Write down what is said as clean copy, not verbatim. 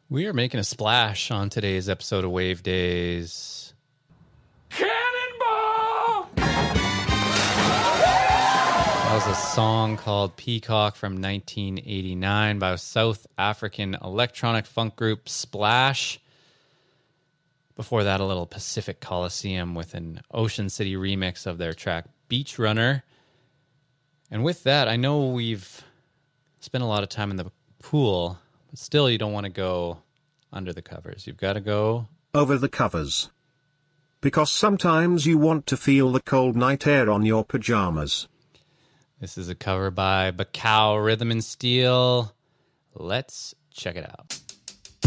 We are making a splash on today's episode of Wave Days. Cannonball! That was a song called Peacock from 1989 by South African electronic funk group Splash. Before that, a little Pacific Coliseum with an Ocean City remix of their track Beach Runner. And with that, I know we've spent a lot of time in the pool, but still you don't want to go under the covers. You've got to go over the covers. Because sometimes you want to feel the cold night air on your pajamas. This is a cover by Bacao Rhythm and Steel. Let's check it out.